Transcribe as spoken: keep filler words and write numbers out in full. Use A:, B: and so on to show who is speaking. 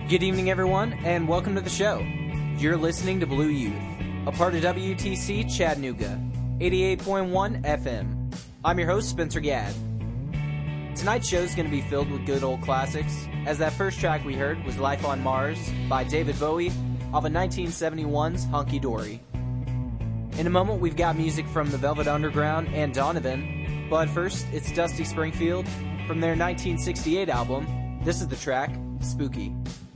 A: Good evening, everyone, and welcome to the show. You're listening to Blue Youth, a part of W T C Chattanooga, eighty-eight point one F M. I'm your host, Spencer Gadd. Tonight's show is going to be filled with good old classics, as that first track we heard was Life on Mars by David Bowie off of nineteen seventy-one's Hunky Dory. In a moment, we've got music from the Velvet Underground and Donovan, but first, it's Dusty Springfield from their nineteen sixty-eight album. This is the track, Spooky.